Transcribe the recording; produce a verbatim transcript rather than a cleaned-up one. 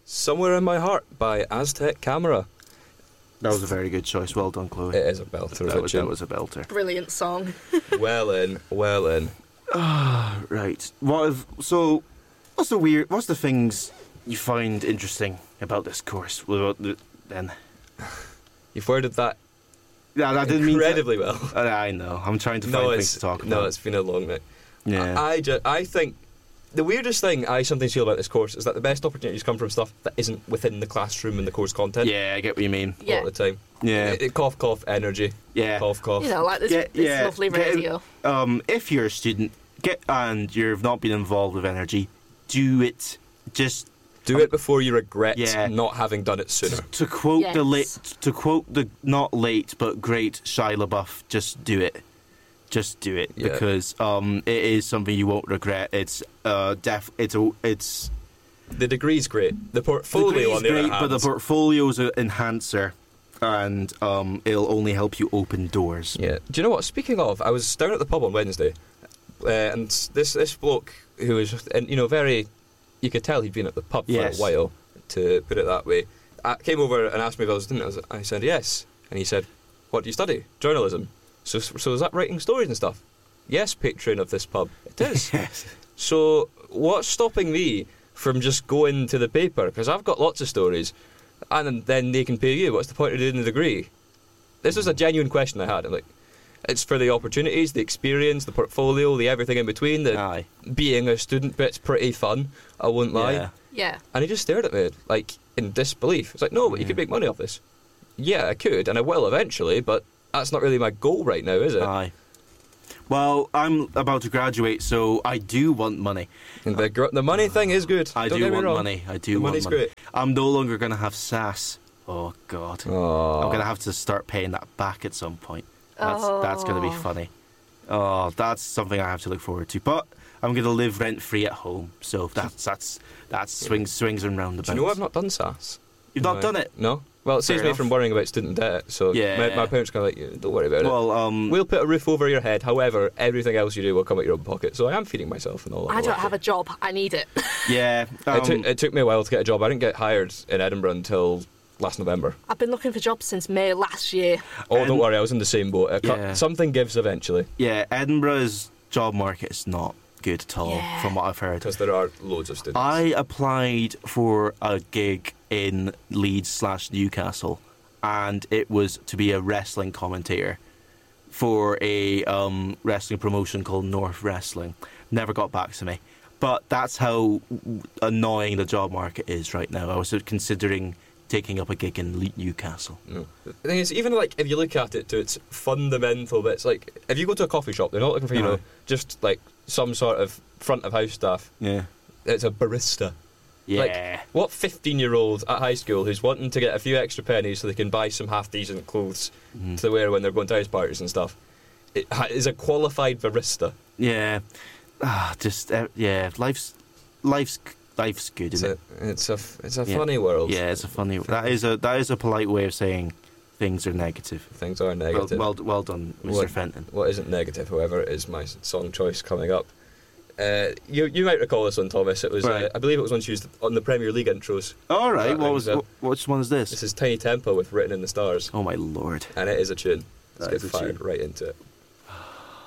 Somewhere in My Heart by Aztec Camera. That was a very good choice. Well done, Chloe. It is a belter. That was, that was a belter. Brilliant song. Well in, well in. Ah, right. What if, so, what's the weird, what's the things you find interesting about this course? Well, then. You've worded that Yeah, I didn't incredibly mean well. to, I know. I'm trying to No, find it's, things to talk about. no, it's been a long night. Yeah. I, I, ju- I think the weirdest thing I sometimes feel about this course is that the best opportunities come from stuff that isn't within the classroom and the course content. Yeah, I get what you mean. A Yeah. lot of the time. Yeah. It, it, cough, cough, energy. Yeah. Cough, cough. You know, like this, Get- this yeah, lovely get- radio. Um, if you're a student get and you've not been involved with energy, do it. Just Do it before you regret Yeah. not having done it sooner. to quote Yes. the late, to quote the not late but great Shia LaBeouf. Just do it. Just do it Yeah. because um, it is something you won't regret. It's uh, def. It's a. It's The degree's great. The the portfolio, degree's on the great, other hand, but the portfolio's an enhancer, and um, it'll only help you open doors. yeah. Do you know what? Speaking of, I was down at the pub on Wednesday, uh, and this this bloke who was, and you know, very, you could tell he'd been at the pub Yes. for a while, to put it that way. I came over and asked me if I was a student. I, was, I said yes, and he said, "What do you study? Journalism. So, so is that writing stories and stuff?" Yes, patron of this pub. It is. Yes. So what's stopping me from just going to the paper? Because I've got lots of stories, and then they can pay you. What's the point of doing the degree? This was a genuine question I had. I'm like, it's for the opportunities, the experience, the portfolio, the everything in between. The Aye. being a student bit's pretty fun, I won't lie. Yeah. Yeah. And he just stared at me, like, in disbelief. It's like, no, but you Yeah. could make money off this. Yeah, I could, and I will eventually, but that's not really my goal right now, is it? Aye. Well, I'm about to graduate, so I do want money. And the, gr- the money thing is good. I Don't do get me want wrong. money. I do The want money's money. great. I'm no longer going to have S A S. Oh, God. Oh. I'm going to have to start paying that back at some point. That's, Oh. that's going to be funny. Oh, that's something I have to look forward to. But I'm going to live rent-free at home, so that's that's that's swings swings and roundabouts. Do you know I've not done S A S? You've not No. done it? No. Well, it saves Fair me from enough. worrying about student debt, so Yeah. my, my parents kind of like, don't worry about Well, um, it. We'll put a roof over your head, however, everything else you do will come out your own pocket, so I am feeding myself and all that. I don't have a job. I need it. yeah. Um, it, took, it took me a while to get a job. I didn't get hired in Edinburgh until last November. I've been looking for jobs since May last year. Oh, Um, don't worry, I was in the same boat. It cut- yeah. Something gives eventually, yeah, Edinburgh's job market is not good at all, Yeah. from what I've heard. because there are loads of students. I applied for a gig in Leeds slash Newcastle, and it was to be a wrestling commentator for a um, wrestling promotion called North Wrestling. Never got back to me. But that's how annoying the job market is right now. I was considering taking up a gig in Le- Newcastle. No. The thing is, even like if you look at it to its fundamental bits, like if you go to a coffee shop, they're not looking for, you know, Uh-huh. just like some sort of front of house staff. Yeah. It's a barista. Yeah. Like, what fifteen-year-old at high school who's wanting to get a few extra pennies so they can buy some half-decent clothes Mhm. to wear when they're going to house parties and stuff, it ha- is a qualified barista. Yeah. Ah, just, uh, yeah, life's, life's, life's good, It's isn't a, it? it's a, f- it's a Yeah. funny world. Yeah, it's a funny, that is a, that is a polite way of saying things are negative. Things are negative. Well, well, well done, Mister What- Fenton. What isn't negative, however, is my song choice coming up. Uh, you you might recall this one, Thomas. It was, Right. uh, I believe it was once used on the Premier League intros. All right, That what was rings wh- which one is this? This is Tiny Tempo with Written in the Stars, Oh my lord! and it is a tune. Let's That get is a fired tune. right into it.